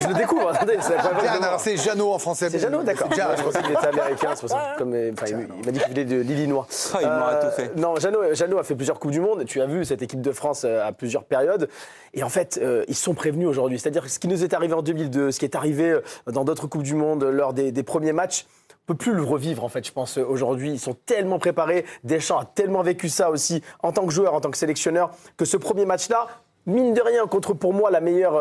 le découvre. Attendez, alors c'est Jeannot en français. C'est Jeannot, d'accord. Je pensais qu'il était américain, c'est pour ça. Il m'a dit qu'il venait de l'Illinois. Il m'aurait tout fait. Non, Jeannot a fait plusieurs Coupes du Monde. Tu as vu cette équipe de France à plusieurs périodes. Et en fait, ils sont prévenus aujourd'hui. C'est-à-dire ce qui nous est arrivé en 2002, ce qui est arrivé dans d'autres Coupes du Monde lors des premiers matchs, on ne peut plus le revivre, en fait, je pense, aujourd'hui. Ils sont tellement préparés. Deschamps a tellement vécu ça aussi, en tant que joueur, en tant que sélectionneur, que ce premier match-là, mine de rien, contre, pour moi, la meilleure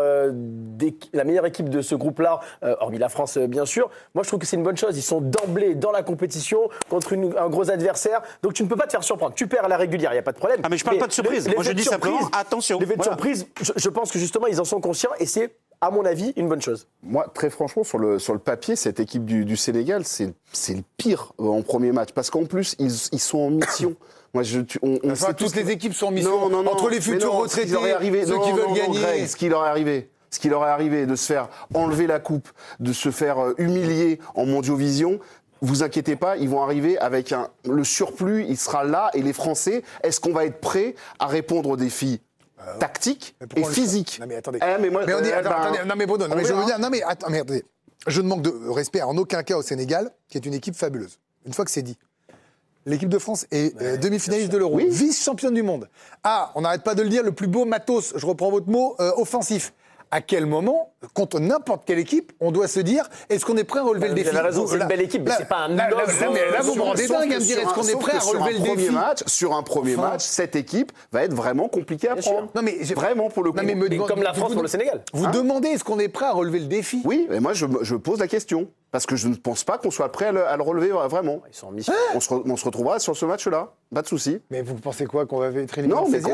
équipe de ce groupe-là, hormis la France, bien sûr. Moi, je trouve que c'est une bonne chose. Ils sont d'emblée dans la compétition contre un gros adversaire. Donc, tu ne peux pas te faire surprendre. Tu perds à la régulière, il n'y a pas de problème. Ah, mais je ne parle pas de surprise. Moi, je dis simplement, attention. L'effet de surprise, je pense que justement, ils en sont conscients et c'est, à mon avis, une bonne chose. Moi, très franchement, sur le papier, cette équipe du Sénégal, c'est le pire en premier match. Parce qu'en plus, ils sont en mission. Moi, on sait toutes les équipes sont en mission. Non, entre les futurs retraités, ceux qui veulent gagner. Greg, ce qui leur est arrivé, de se faire enlever la coupe, de se faire humilier en Mondiovision, vous inquiétez pas, ils vont arriver avec le surplus, il sera là. Et les Français, est-ce qu'on va être prêts à répondre aux défis tactiques et physiques? Non mais attendez. Non mais Bruno, je veux dire, attendez. Je ne manque de respect en aucun cas au Sénégal, qui est une équipe fabuleuse. Une fois que c'est dit. L'équipe de France est demi-finaliste de l'Euro, vice-championne du monde. On n'arrête pas de le dire, le plus beau matos, je reprends votre mot, offensif. À quel moment, contre n'importe quelle équipe, on doit se dire, est-ce qu'on est prêt à relever le défi? Vous avez raison, c'est une belle équipe, mais c'est pas un Là, vous me rendez dingue à me dire, est-ce qu'on est prêt à relever le défi? Sur un premier match, cette équipe va être vraiment compliquée à prendre. Non, mais vraiment, pour le coup. Mais comme la France pour le Sénégal. Vous demandez, est-ce qu'on est prêt à relever le défi? Oui, mais moi, je pose la question. Parce que je ne pense pas qu'on soit prêt à le relever vraiment. Ils sont en mission. On se retrouvera sur ce match-là. Pas de souci. Mais vous pensez quoi, qu'on va être éliminé? Non, mais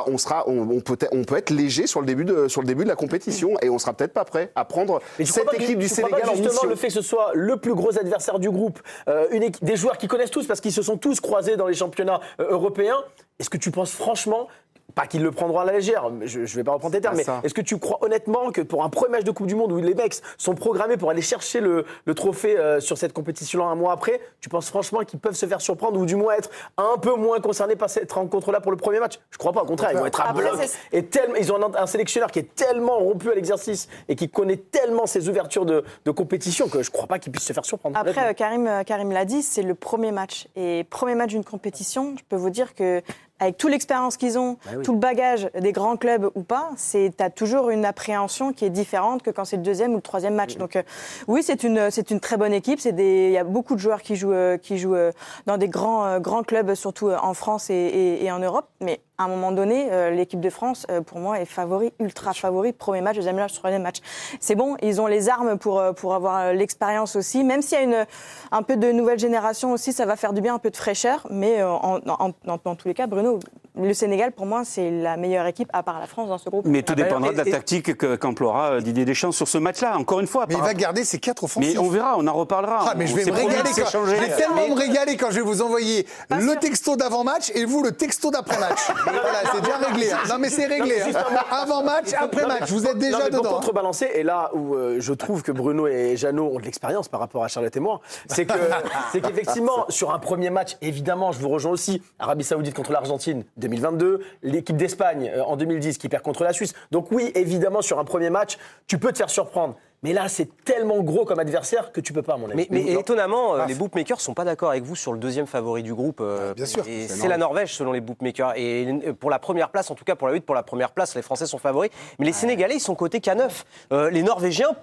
on peut être léger sur le début de la compétition et on sera peut-être pas prêt à prendre cette équipe du Sénégal en mission. Justement, le fait que ce soit le plus gros adversaire du groupe, des joueurs qui connaissent tous parce qu'ils se sont tous croisés dans les championnats européens. Est-ce que tu penses franchement? Pas qu'ils le prendront à la légère, je ne vais pas reprendre tes termes, mais est-ce que tu crois honnêtement que pour un premier match de Coupe du Monde où les mecs sont programmés pour aller chercher le trophée sur cette compétition-là un mois après, tu penses franchement qu'ils peuvent se faire surprendre ou du moins être un peu moins concernés par cette rencontre-là pour le premier match? Je ne crois pas, au contraire, ils vont être à bloc. Ils ont un sélectionneur qui est tellement rompu à l'exercice et qui connaît tellement ses ouvertures de compétition que je ne crois pas qu'ils puissent se faire surprendre. Après, Karim l'a dit, c'est le premier match. Et premier match d'une compétition, je peux vous dire que avec toute l'expérience qu'ils ont, tout le bagage des grands clubs ou pas, tu as toujours une appréhension qui est différente que quand c'est le deuxième ou le troisième match. Donc oui, c'est une très bonne équipe. Il y a beaucoup de joueurs qui jouent dans des grands clubs, surtout en France et en Europe. Mais à un moment donné, l'équipe de France, pour moi, est ultra favori. Premier match, deuxième match, troisième match. C'est bon, ils ont les armes pour avoir l'expérience aussi. Même s'il y a un peu de nouvelle génération aussi, ça va faire du bien, un peu de fraîcheur. Mais dans tous les cas, Bruno, le Sénégal, pour moi, c'est la meilleure équipe, à part la France, dans ce groupe. Mais tout dépendra de la tactique qu'emploiera Didier Deschamps sur ce match-là. Encore une fois. Mais il va garder ses 4 offensifs. Mais on verra, on en reparlera. Mais je vais me régaler. Je vais tellement me régaler quand je vais vous envoyer le texto d'avant-match et vous, le texto d'après-match. Voilà, c'est déjà réglé. Non, mais c'est réglé. Avant-match, après-match, vous êtes déjà dedans. Pour contrebalancer, et là où je trouve que Bruno et Jeannot ont de l'expérience par rapport à Charlotte et moi, c'est qu'effectivement, sur un premier match, évidemment, je vous rejoins aussi, Arabie Saoudite contre l'Argentine, 2022, l'équipe d'Espagne en 2010 qui perd contre la Suisse. Donc oui, évidemment, sur un premier match, tu peux te faire surprendre. Mais là, c'est tellement gros comme adversaire que tu peux pas, à mon avis. Mais étonnamment, les bookmakers sont pas d'accord avec vous sur le deuxième favori du groupe. Bien sûr. Et c'est la Norvège, selon les bookmakers. Et pour la première place, en tout cas pour la lutte pour la première place, les Français sont favoris. Mais les Sénégalais, ils sont cotés K9. Les Norvégiens,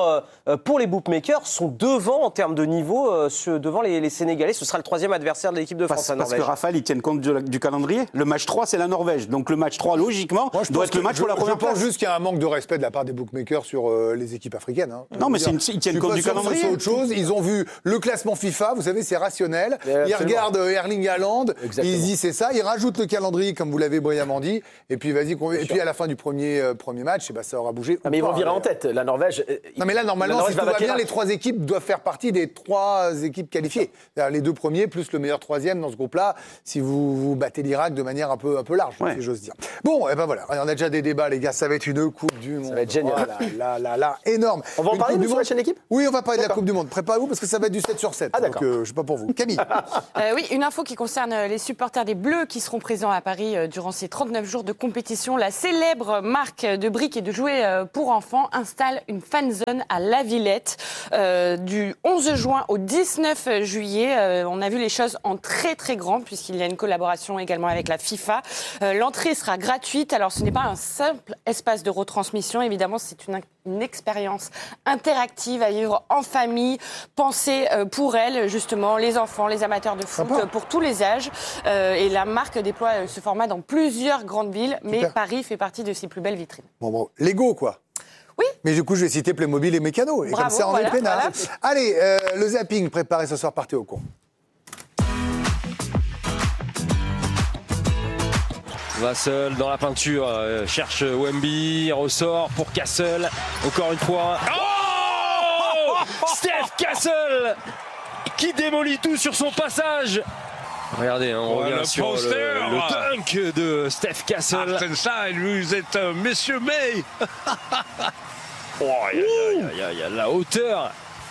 pour les bookmakers, sont devant en termes de niveau, devant les Sénégalais. Ce sera le troisième adversaire de l'équipe de France, la Norvège. Parce que Raphaël, ils tiennent compte du calendrier. Le match 3, c'est la Norvège. Donc le match 3, logiquement, doit être le match pour la première place. Je pense juste qu'il y a un manque de respect de la part des bookmakers sur les équipes africaines. Non, mais ils tiennent compte du calendrier. C'est autre chose. Ils ont vu le classement FIFA, vous savez, c'est rationnel. Ils regardent Erling Haaland, ils disent c'est ça. Ils rajoutent le calendrier, comme vous l'avez brillamment dit. Et puis vas-y. Et puis à la fin du premier match, ça aura bougé. Mais ils vont virer en tête. La Norvège. Non, mais là, normalement, si tout va bien, les 3 équipes doivent faire partie des 3 équipes qualifiées. Les 2 premiers, plus le meilleur 3e dans ce groupe-là, si vous battez l'Irak de manière un peu large, si j'ose dire. Bon, et ben voilà. On a déjà des débats, les gars. Ça va être une Coupe du Monde. Ça va être génial. Là, énorme. énorme. On va en Une parler Coupe du sur la Monde. chaîne équipe ? Oui, on va parler de la Coupe du Monde. Préparez-vous parce que ça va être du 7 sur 7. Ah, d'accord. Donc, je ne sais pas pour vous. Camille. Oui, une info qui concerne les supporters des Bleus qui seront présents à Paris durant ces 39 jours de compétition. La célèbre marque de briques et de jouets pour enfants installe une fan zone à La Villette du 11 juin au 19 juillet. On a vu les choses en très très grand puisqu'il y a une collaboration également avec la FIFA. L'entrée sera gratuite. Alors ce n'est pas un simple espace de retransmission. Évidemment, c'est une expérience interactive à vivre en famille, pensée pour elle, justement, les enfants, les amateurs de foot, pour tous les âges. Et la marque déploie ce format dans plusieurs grandes villes, mais Super. Paris fait partie de ses plus belles vitrines. Bon, Lego, quoi. Oui. Mais du coup, je vais citer Playmobil et Mécano. Et Bravo, comme ça, on voilà, est peinard. voilà. Allez, le zapping préparé ce soir, partez au con. Vassell dans la peinture, cherche Wemby, ressort pour Castle, encore une fois. Oh Steph Castle qui démolit tout sur son passage. Regardez, on revient sur le dunk de Steph Castle. Inside, vous êtes Monsieur May. Oh, il y a la hauteur.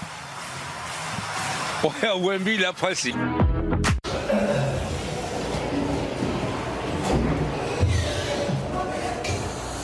Ouais, Wemby l'apprécie.